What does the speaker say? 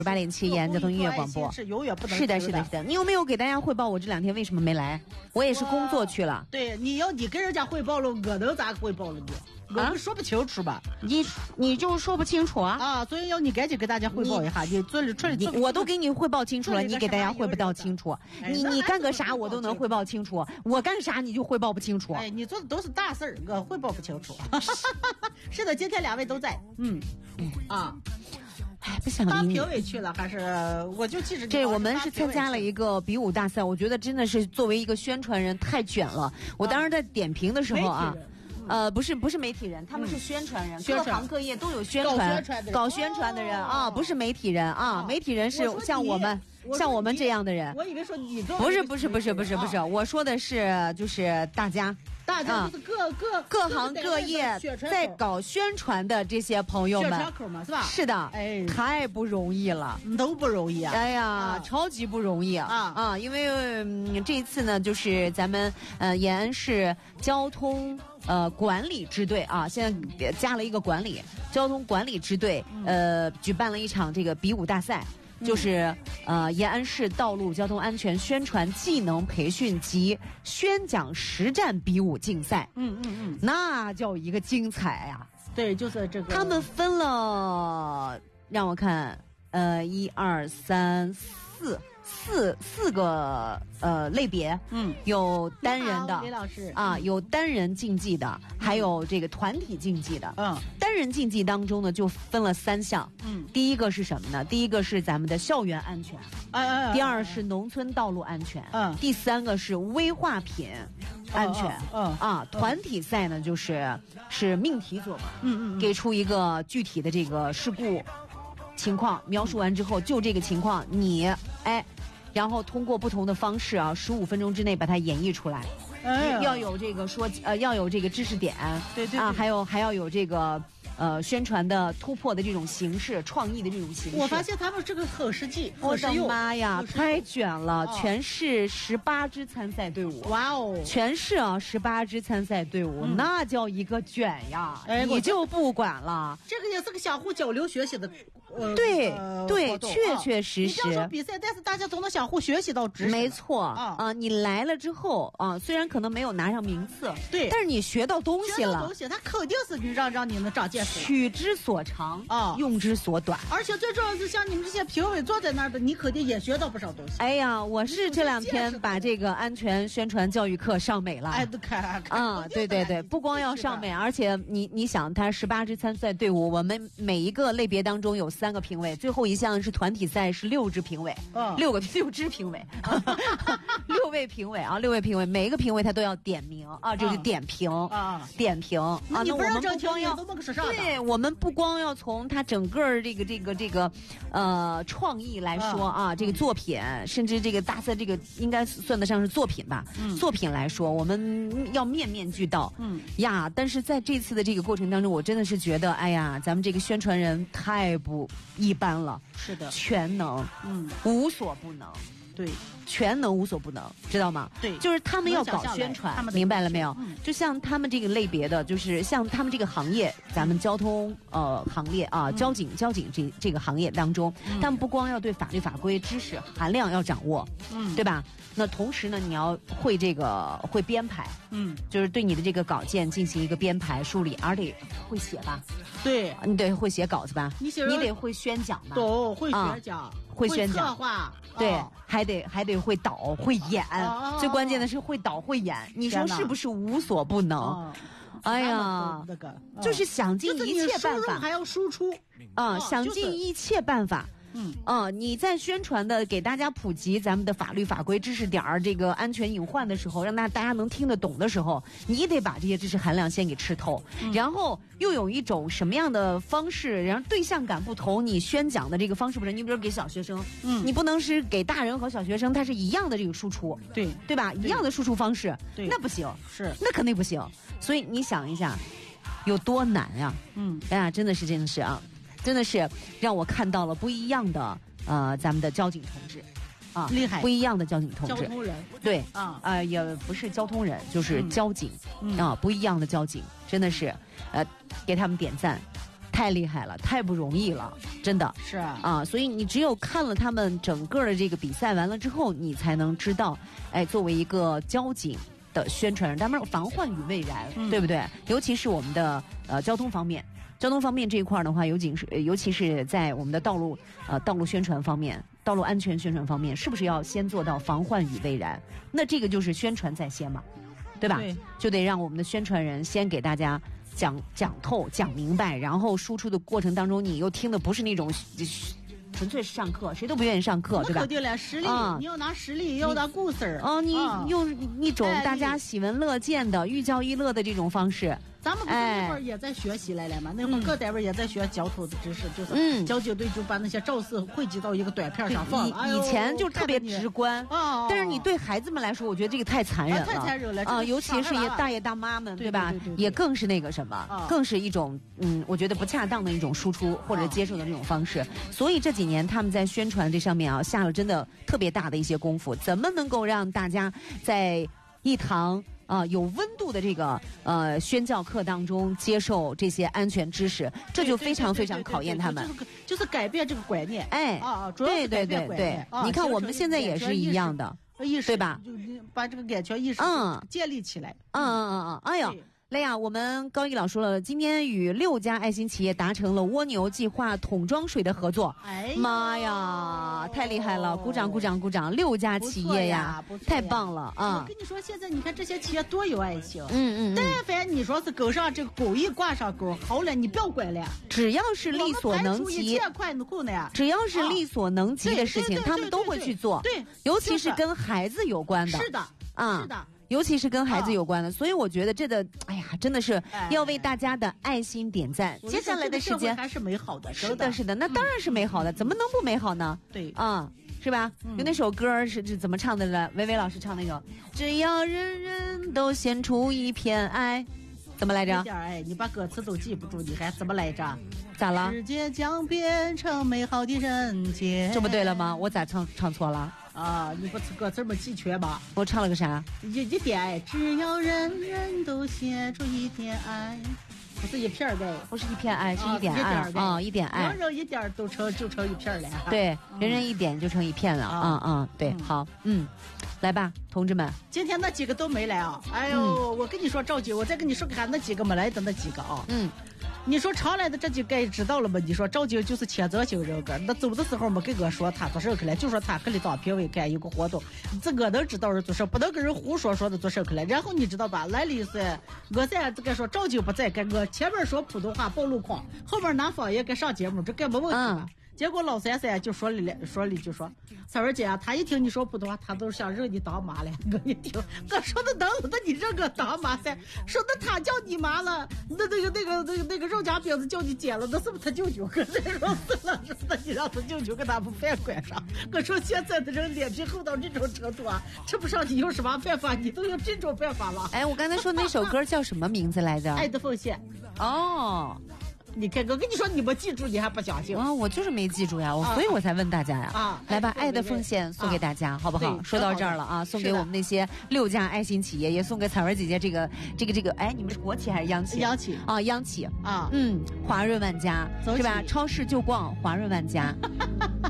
8.7延安交通音乐广播是永远不能是的，是的，是的。你有没有给大家汇报我这2天为什么没来？我也是工作去了。 对，你跟人家汇报了，我能咋汇报了你？我们说不清楚吧？ 你就说不清楚啊！ 所以要你赶紧给大家汇报一下，你做了我都给你汇报清楚了，你给大家汇报清楚。你干个啥我都能汇报清楚，我干啥你就汇报不清楚。 你做的都是大事儿，我汇报不清楚。是的，今天2位都在。 不想当评委去了还是我就记着这我们是参加了一个比武大赛，我觉得真的是作为一个宣传人太卷了。我当时在点评的时候啊。不是媒体人，他们是宣传人，各行各业都有搞宣传的人啊，不是媒体人啊，媒体人是像我们这样的人。 我以为说你不是，我说的是就是大家就是各行各业在搞宣传的这些朋友们， 宣传口嘛是吧？ 是的，太不容易了， 都不容易啊！ 哎呀，超级不容易啊！因为这一次呢，就是咱们延安市交通管理支队啊，现在加了一个管理交通管理支队，举办了一场这个比武大赛。就是延安市道路交通安全宣传技能培训及宣讲实战比武竞赛，那叫一个精彩呀！ 对，就是这个。 他们分了，让我看，1、2、3、4个类别，有单人的， 李老师有单人竞技的，还有这个团体竞技的，单人竞技当中呢就分了3项，第一个是什么呢？第一个是咱们的校园安全，第二是农村道路安全，第3个是危化品安全，团体赛呢是命题作文，给出一个具体的这个事故情况，描述完之后就这个情况然后通过不同的方式15分钟之内把它演绎出来，要有这个要有这个知识点， 对还要有这个宣传的突破的这种形式，创意的这种形式。 我发现他们这个很实际， 我的妈呀，太卷了！全市18支参赛队伍， 哇哦， 全市18支参赛队伍，那叫一个卷呀！你就不管了， 这个也是个相互交流学习的， 对，确实。 你这样说比赛，但是大家都能相互学习到知识。 没错你来了之后虽然可能没有拿上名次， 对， 但是你学到东西了， 他肯定是让你们长见识。 取之所长用之所短。 而且最重要的是，像你们这些评委坐在那儿的，你肯定也学到不少东西。 哎呀，我是这2天把这个安全宣传教育课上美了。对，不光要上美，而且你想，他18支参赛队伍，我们每一个类别当中有3个评委，最后一项是团体赛是6支评委，6支评委，6位评委6位评委，每一个评委他都要点名就是点评点评那你不让不光要对，我们不光要从他整个这个创意来说这个作品，甚至这个大赛这个应该算得上是作品吧，作品来说，我们要面面俱到，但是在这次的这个过程当中，我真的是觉得，哎呀，咱们这个宣传人太不一般了， 是的， 全能，无所不能， 对。 全能无所不能，知道吗？ 对， 就是他们要搞宣传，明白了没有？就像他们这个类别的，就是像他们这个行业，咱们交通行业交警这个行业当中，他们不光要对法律法规知识含量要掌握，对吧？那同时呢，你要会编排，就是对你的这个稿件进行一个编排梳理，而且会写吧？对，你得会写稿子吧？你得会宣讲吧？ 懂，会宣讲， 会宣讲， 策划， 对，还得会导会演，最关键的是会导会演，你说是不是无所不能？哎呀，就是想尽一切办法， 还要输出想尽一切办法。你在宣传的给大家普及咱们的法律法规知识点这个安全隐患的时候，让大家能听得懂的时候，你得把这些知识含量先给吃透，然后又有一种什么样的方式，然后对象感不同，你宣讲的这个方式不是，你比如给小学生，你不能是给大人和小学生它是一样的这个输出，对吧？一样的输出方式，那不行，那肯定不行。所以你想一下，有多难啊！哎呀，真的是真的是让我看到了不一样的咱们的交警同志厉害， 不一样的交警同志， 交通人， 对也不是交通人，就是交警不一样的交警，真的是给他们点赞， 太厉害了，太不容易了，真的是啊。所以你只有看了他们整个的这个比赛完了之后，你才能知道，哎，作为一个交警的宣传人，他们防患于未然，对不对？尤其是我们的交通方面。交通方面这一块的话，尤其是在我们的道路宣传方面，道路安全宣传方面，是不是要先做到防患于未然？那这个就是宣传在先嘛，对吧？对，就得让我们的宣传人先给大家讲透、讲明白，然后输出的过程当中，你又听的不是那种纯粹是上课，谁都不愿意上课，对吧？ 肯定了，实例，你要拿实例，要拿故事你用一种大家喜闻乐见的、寓教于乐的这种方式。 咱们不是那会儿也在学习来了嘛？那会儿各单位也在学交通的知识，就是交警队就把那些肇事汇集到一个短片上放。 以前就特别直观但是你对孩子们来说，我觉得这个太残忍了， 太残忍了尤其是大爷大妈们，对吧？也更是那个什么，更是一种我觉得不恰当的一种输出或者接受的这种方式。所以这几年他们在宣传这上面下了真的特别大的一些功夫，怎么能够让大家在一堂有温度的这个宣教课当中接受这些安全知识，这就非常非常考验他们， 就是改变这个观念。 主要是改变观念。你看我们现在也是一样的，对吧？ 就把这个安全意识建立起来。 哎呀。雷亚，我们高一老说了，今天与6家爱心企业达成了蜗牛计划桶装水的合作。妈呀，太厉害了！鼓掌鼓掌鼓掌！6家企业呀，太棒了啊！ 我跟你说，现在你看这些企业多有爱心。但凡你说是勾上这个公益挂上钩，好了，你不要管了。 只要是力所能及 ，1000块够呢。 只要是力所能及的事情，他们都会去做。 对， 尤其是跟孩子有关的。 是的，是的。 尤其是跟孩子有关的，所以我觉得哎呀，真的是要为大家的爱心点赞。接下来的时间还是美好的， 是的，是的，那当然是美好的，怎么能不美好呢？ 对， 是吧？有那首歌是怎么唱的了？薇薇老师唱那个，只要人人都献出一片爱，怎么来着？ 你把歌词都记不住，你还怎么来着？ 咋了？ 世界将变成美好的人间， 这不对了吗？我咋唱错了？ 你不歌词没记全吧？ 我唱了个啥？ 一点爱，只要人人都献出一点爱，不是一片爱， 不是一片爱，是一点爱一点爱， 人人一点就成一片了。 对，人人一点就成一片了。对，好，来吧，同志们， 今天那几个都没来啊！哎呦，我跟你说，赵姐，我再跟你说看那几个没来的那几个啊。你说常来的这几个知道了吗？你说赵晶就是谴责型人格，那走的时候没跟我说他做事去了，就说他跟你当评委干一个活动，这我能知道人做事，不能跟人胡说的做事去了。然后你知道吧？来了是，我在这个说赵晶不在，跟我前面说普通话暴露狂，后面拿方言给上节目，这根本问题吧？结果老三就说了一句说，三儿姐啊，他一听你说普通话，他都想认你当妈了。我一听，我说的能，那你认我当妈噻？说那他叫你妈了，那个肉夹饼子叫你姐了，那是不是他舅舅？可是说是了，说你让他舅舅给他们饭管上。我说现在的人脸皮厚到这种程度啊，吃不上你有什么办法？你都有这种办法了。 我刚才说那首歌叫什么名字来着？ 爱的奉献。你看，我跟你说，你没记住，你还不相信我就是没记住呀，所以我才问大家呀。来吧，爱的奉献送给大家，好不好？说到这儿了送给我们那些6家爱心企业，也送给彩文姐姐这个，你们是国企还是央企？ 央企央企华润万家是吧？超市就逛华润万家。